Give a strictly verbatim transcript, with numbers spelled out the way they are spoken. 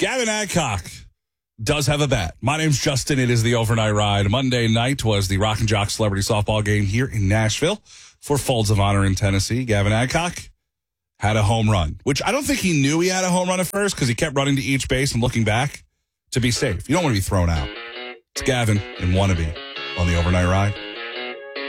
Gavin Adcock does have a bet. My name's Justin. It is the Overnight Ride. Monday night was the Rock and Jock Celebrity Softball game here in Nashville for Folds of Honor in Tennessee. Gavin Adcock had a home run, which I don't think he knew he had a home run at first because he kept running to each base and looking back to be safe. You don't want to be thrown out. It's Gavin and Wannabe on the Overnight Ride.